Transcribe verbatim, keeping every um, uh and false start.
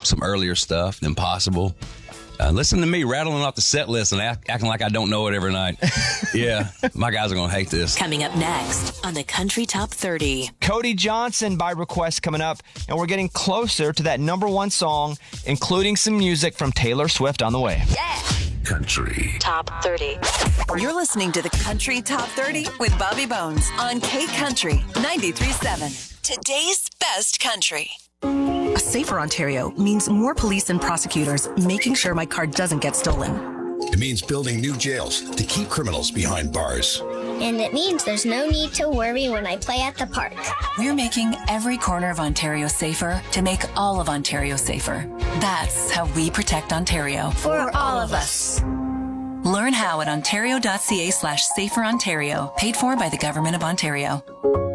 some earlier stuff than possible. Uh, listen to me rattling off the set list and act, acting like I don't know it every night. Yeah, my guys are going to hate this. Coming up next on the Country Top thirty. Cody Johnson by request coming up, and we're getting closer to that number one song, including some music from Taylor Swift on the way. Yeah. Country Top thirty. You're listening to the Country Top thirty with Bobby Bones on K Country ninety-three point seven. Today's best country. A safer Ontario means more police and prosecutors making sure my car doesn't get stolen. It means building new jails to keep criminals behind bars. And it means there's no need to worry when I play at the park. We're making every corner of Ontario safer to make all of Ontario safer. That's how we protect Ontario. For all of us. Learn how at ontario.ca slash safer Ontario, paid for by the Government of Ontario.